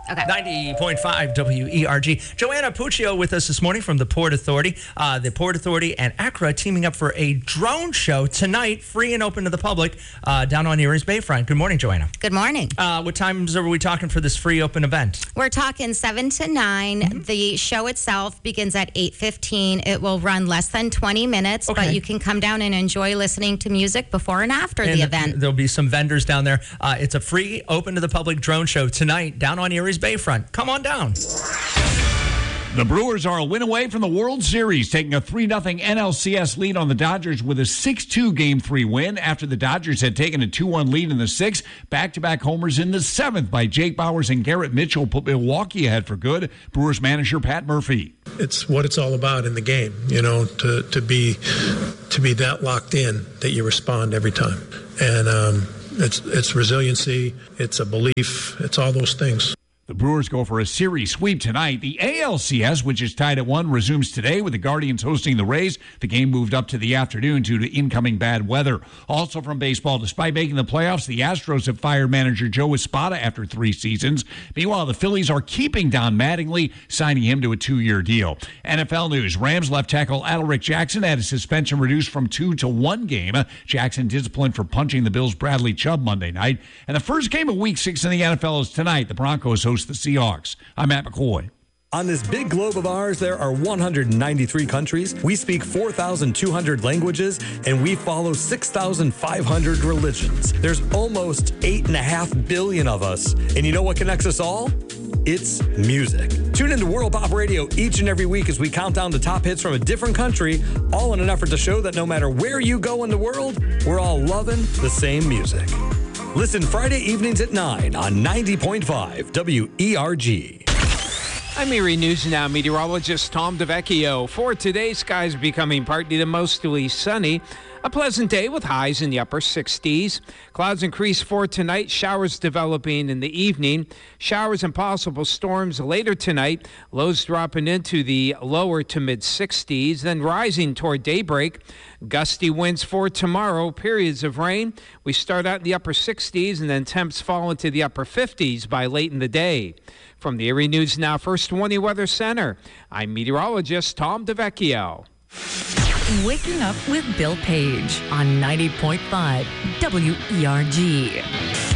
Okay. 90.5 WERG. Joanna Puccio with us this morning from the Port Authority. The Port Authority and Accra teaming up for a drone show tonight, free and open to the public, down on Erie's Bayfront. Good morning, Joanna. Good morning. What times are we talking for this free open event? We're talking 7 to 9. Mm-hmm. The show itself begins at 8:15. It will run less than 20 minutes, but you can come down and enjoy listening to music before and after the event. There'll be some vendors down there. It's a free, open to the public drone show tonight down on Erie's Bayfront. Come on down. The Brewers are a win away from the World Series, taking a 3-0 NLCS lead on the Dodgers with a 6-2 Game 3 win after the Dodgers had taken a 2-1 lead in the 6th. Back-to-back homers in the 7th by Jake Bauers and Garrett Mitchell put Milwaukee ahead for good. Brewers manager Pat Murphy. It's what it's all about in the game, to be that locked in that you respond every time. And it's resiliency, it's a belief, it's all those things. The Brewers go for a series sweep tonight. The ALCS, which is tied at 1, resumes today with the Guardians hosting the Rays. The game moved up to the afternoon due to incoming bad weather. Also from baseball, despite making the playoffs, the Astros have fired manager Joe Espada after 3 seasons. Meanwhile, the Phillies are keeping Don Mattingly, signing him to a 2-year deal. NFL news, Rams left tackle Adalric Jackson had his suspension reduced from 2 to 1 game. Jackson disciplined for punching the Bills' Bradley Chubb Monday night. And the first game of Week 6 in the NFL is tonight. The Broncos host the Seahawks. I'm Matt McCoy. On this big globe of ours, there are 193 countries. We speak 4,200 languages, and we follow 6,500 religions. There's almost 8.5 billion of us. And you know what connects us all? It's music. Tune into World Pop Radio each and every week as we count down the top hits from a different country, all in an effort to show that no matter where you go in the world, we're all loving the same music. Listen Friday evenings at 9 on 90.5 WERG. I'm Erie News Now meteorologist Tom DeVecchio. For today, skies becoming partly to mostly sunny. A pleasant day with highs in the upper 60s. Clouds increase for tonight. Showers developing in the evening. Showers and possible storms later tonight. Lows dropping into the lower to mid 60s, then rising toward daybreak. Gusty winds for tomorrow. Periods of rain. We start out in the upper 60s and then temps fall into the upper 50s by late in the day. From the Erie News Now First Warning Weather Center, I'm meteorologist Tom DeVecchio. Waking Up with Bill Page on 90.5 WERG.